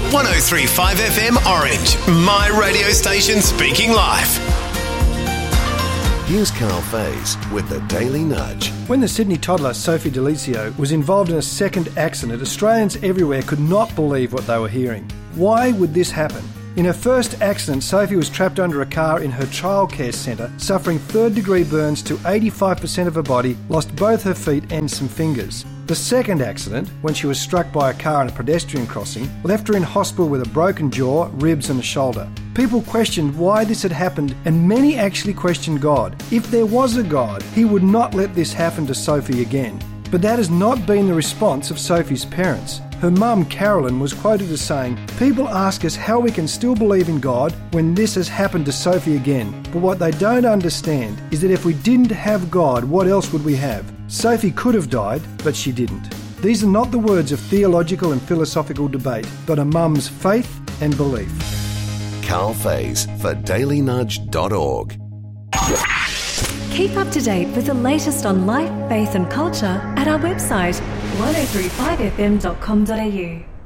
103.5 FM Orange, my radio station speaking life. Here's Carl Faze with the Daily Nudge. When the Sydney toddler Sophie D'Alicio was involved in a second accident, Australians everywhere could not believe what they were hearing. Why would this happen? In her first accident, Sophie was trapped under a car in her childcare centre, suffering third-degree burns to 85% of her body, lost both her feet and some fingers. The second accident, when she was struck by a car in a pedestrian crossing, left her in hospital with a broken jaw, ribs and a shoulder. People questioned why this had happened, and many actually questioned God. If there was a God, he would not let this happen to Sophie again. But that has not been the response of Sophie's parents. Her mum, Carolyn, was quoted as saying, "People ask us how we can still believe in God when this has happened to Sophie again. But what they don't understand is that if we didn't have God, what else would we have? Sophie could have died, but she didn't." These are not the words of theological and philosophical debate, but a mum's faith and belief. Carl Faze for dailynudge.org. Keep up to date with the latest on life, faith and culture at our website 1035fm.com.au.